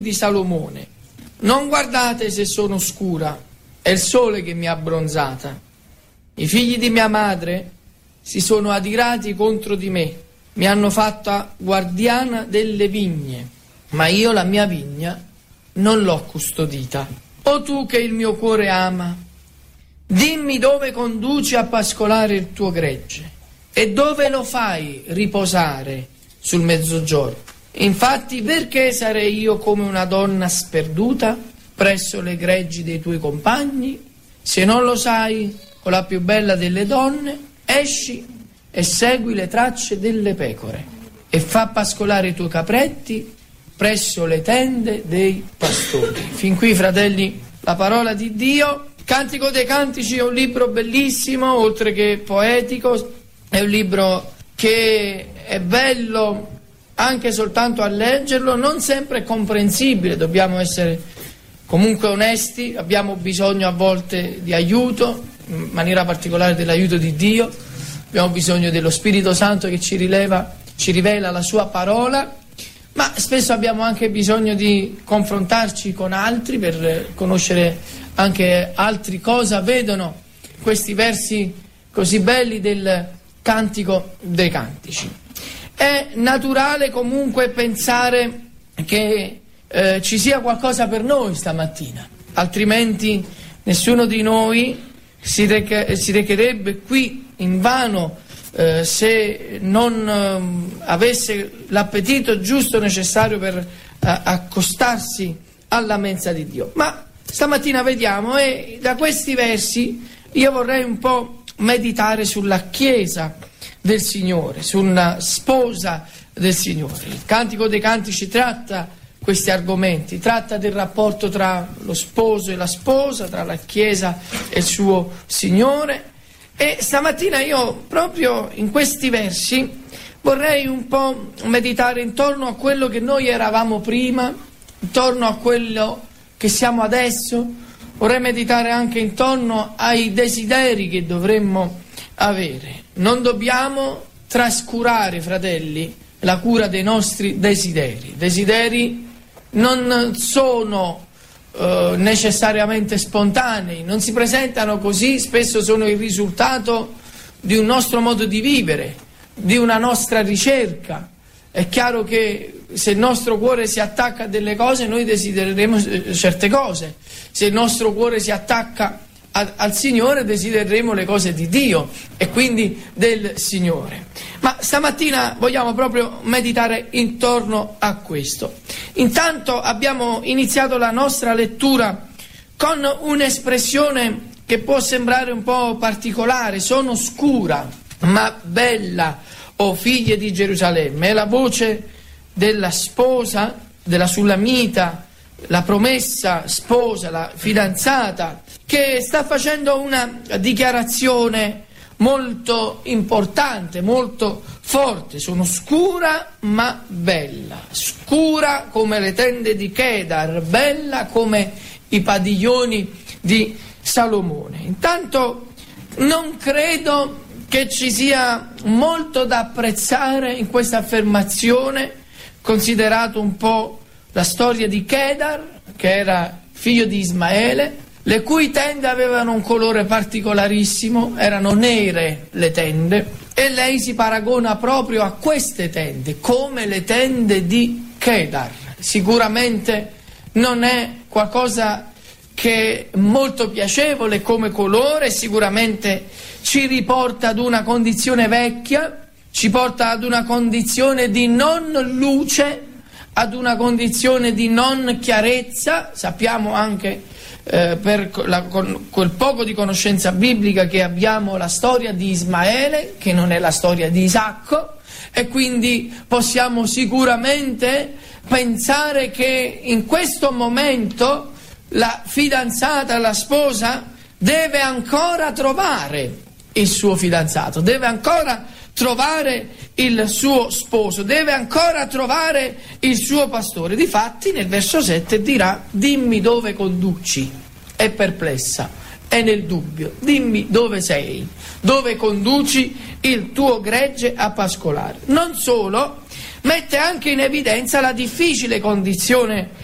di Salomone. Non guardate se sono scura, è il sole che mi ha abbronzata. I figli di mia madre si sono adirati contro di me, mi hanno fatta guardiana delle vigne, ma io la mia vigna non l'ho custodita. O tu che il mio cuore ama, dimmi dove conduci a pascolare il tuo gregge e dove lo fai riposare sul mezzogiorno. Infatti, perché sarei io come una donna sperduta presso le greggi dei tuoi compagni? Se non lo sai, o la più bella delle donne, esci e segui le tracce delle pecore e fa pascolare i tuoi capretti presso le tende dei pastori. Fin qui, fratelli, la parola di Dio. Cantico dei Cantici è un libro bellissimo, oltre che poetico, è un libro che è bello anche soltanto a leggerlo, non sempre è comprensibile, dobbiamo essere comunque onesti, abbiamo bisogno a volte di aiuto, in maniera particolare dell'aiuto di Dio, abbiamo bisogno dello Spirito Santo che ci rivela la sua parola, ma spesso abbiamo anche bisogno di confrontarci con altri per conoscere anche altri cosa vedono questi versi così belli del Cantico dei Cantici. È naturale comunque pensare che ci sia qualcosa per noi stamattina, altrimenti nessuno di noi si recherebbe qui invano se non avesse l'appetito giusto necessario per accostarsi alla mensa di Dio. Ma stamattina vediamo, e da questi versi io vorrei un po' meditare sulla Chiesa del Signore, sulla sposa del Signore. Il Cantico dei Cantici tratta questi argomenti, tratta del rapporto tra lo sposo e la sposa, tra la Chiesa e il suo Signore, e stamattina io proprio in questi versi vorrei un po' meditare intorno a quello che noi eravamo prima, intorno a quello che siamo adesso, vorrei meditare anche intorno ai desideri che dovremmo avere. Non dobbiamo trascurare, fratelli, la cura dei nostri desideri. Desideri non sono necessariamente spontanei, non si presentano così, spesso sono il risultato di un nostro modo di vivere, di una nostra ricerca. È chiaro che se il nostro cuore si attacca a delle cose, noi desidereremo certe cose. Se il nostro cuore si attacca al Signore, desidereremo le cose di Dio e quindi del Signore. Ma stamattina vogliamo proprio meditare intorno a questo. Intanto abbiamo iniziato la nostra lettura con un'espressione che può sembrare un po' particolare: sono scura ma bella, o figlie di Gerusalemme. È la voce della sposa, della Sulamita, la promessa sposa, la fidanzata, che sta facendo una dichiarazione molto importante, molto forte. Sono scura ma bella, scura come le tende di Kedar, bella come i padiglioni di Salomone. Intanto non credo che ci sia molto da apprezzare in questa affermazione, considerato un po' la storia di Kedar, che era figlio di Ismaele, le cui tende avevano un colore particolarissimo, erano nere le tende, e lei si paragona proprio a queste tende, come le tende di Kedar. Sicuramente non è qualcosa che è molto piacevole come colore, sicuramente ci riporta ad una condizione vecchia, ci porta ad una condizione di non luce, ad una condizione di non chiarezza. Sappiamo anche con quel poco di conoscenza biblica che abbiamo la storia di Ismaele, che non è la storia di Isacco, e quindi possiamo sicuramente pensare che in questo momento la fidanzata, la sposa, deve ancora trovare il suo fidanzato, deve ancora trovare il suo sposo, deve ancora trovare il suo pastore. Difatti nel verso 7 dirà: dimmi dove conduci. È perplessa, è nel dubbio. Dimmi dove sei, dove conduci il tuo gregge a pascolare. Non solo, mette anche in evidenza la difficile condizione